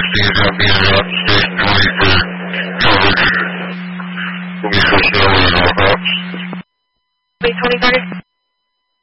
understand I'm being an upstate noise for coverage. Let me switch it over to our house. 2030.